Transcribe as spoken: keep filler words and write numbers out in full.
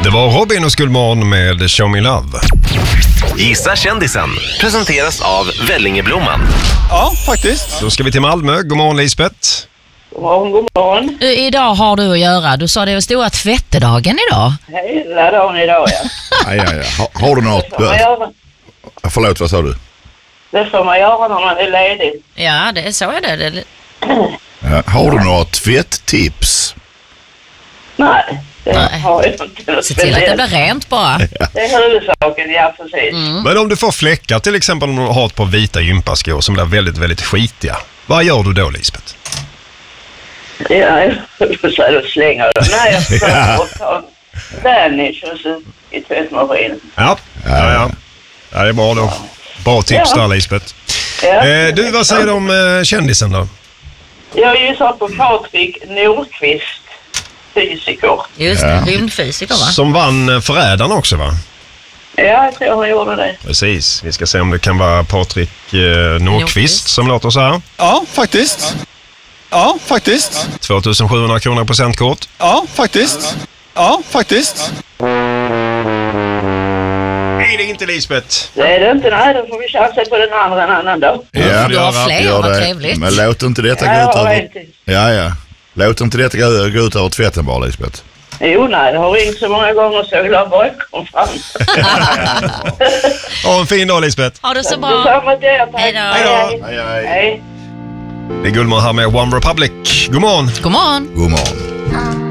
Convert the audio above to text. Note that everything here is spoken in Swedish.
Det var Robin och Skullmorgon med Show Me Love. Gissa kändisen presenteras av Vellingeblomman. Ja, faktiskt. Då ska vi till Malmö. God morgon, Lisbeth. God morgon, god morgon. Du, idag har du att göra. Du sa det var stora tvättedagen idag. Hela dagen idag, ja. Aj, aj, aj. Har, har du något? Det får man göra. Förlåt, vad sa du? Det får man göra när man är ledig. Ja, det är så är det. det... Ja, har du några tvätttips? Nej, det Nej. har jag inte. Se till att det blir rent bara. Det är huvudsaken, ja precis. Mm. Men om du får fläckar, till exempel om du har ett par vita gympaskor som är väldigt, väldigt skitiga. Vad gör du då, Lisbeth? Ja, jag får säga att slänga dem. Nej, jag får ta en vanish och så i tvättmaskinen. Ja, ja, ja. ja det är bra då. Bra tips Ja. där, Lisbeth. Ja. Eh, du, vad säger du om eh, kändisen då? Jag gissar på Patrik Nordqvist, fysiker. Just det, rymdfysiker va? Som vann eh, Förrädarna också, va? Ja, jag tror han gjorde det. Precis. Vi ska se om det kan vara Patrik eh, Nordqvist Nordqvist. som låter så här. Ja, faktiskt. Ja, faktiskt. tvåtusensjuhundra kronor procentkort. Ja, faktiskt. Ja, faktiskt. Nej, det är inte Lisbeth. Det är det inte, nej, då får vi chansa på den andra en annan dag. Ja, Du har fler, gör vad det. trevligt. Men låt inte detta Ja, gå ut jag över... vet inte. Ja, ja. Låt inte detta gå, gå ut över tvätten bara, Lisbeth. Jo, nej, det har ringt så många gånger så jag glömmer bara jag kom fram. Ha en fin dag, Lisbeth. Ha det så bra. Detsamma till er, tack. Hej då. Hej, Hej, hej. hej. Det är Gullmar här med One Republic. God morgon. God morgon. God morgon.